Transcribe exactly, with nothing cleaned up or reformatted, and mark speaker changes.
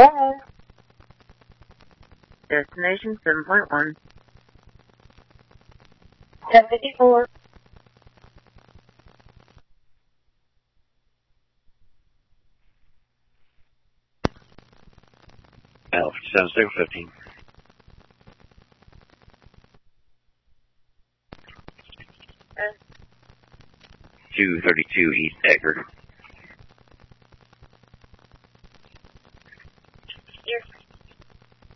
Speaker 1: Hello. Destination seven point one. seventy-four.
Speaker 2: Alpha seven zero fifteen.
Speaker 1: Uh,
Speaker 2: two thirty-two East Eckerd.